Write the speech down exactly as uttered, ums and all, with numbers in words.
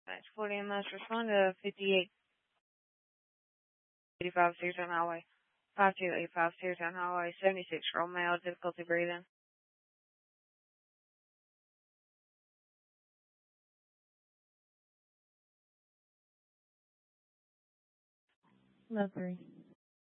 That's forty M S. Respond to fifty-eight eighty-five Seartown Highway. five two eight five Seartown Highway. seventy-six Romeo. Difficulty breathing. Love three.